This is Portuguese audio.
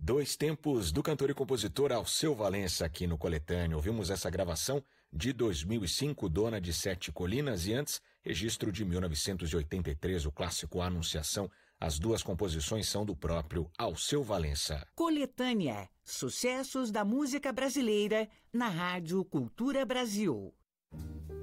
Dois tempos do cantor e compositor Alceu Valença aqui no Coletâneo. Ouvimos essa gravação de 2005, Dona de Sete Colinas, e antes, registro de 1983, o clássico Anunciação. As duas composições são do próprio Alceu Valença. Coletânea, sucessos da música brasileira na Rádio Cultura Brasil.